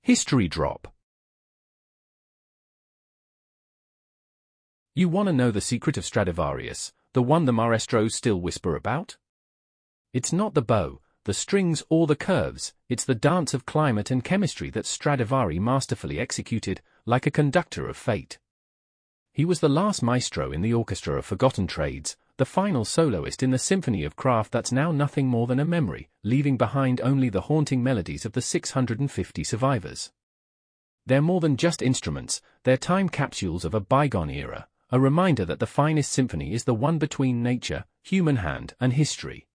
History drop. You want to know the secret of Stradivarius, the one the maestros still whisper about? It's not the bow, the strings or the curves, it's the dance of climate and chemistry that Stradivari masterfully executed, like a conductor of fate. He was the last maestro in the orchestra of forgotten trades, the final soloist in the symphony of craft that's now nothing more than a memory, leaving behind only the haunting melodies of the 650 survivors. They're more than just instruments, they're time capsules of a bygone era, a reminder that the finest symphony is the one between nature, human hand, and history.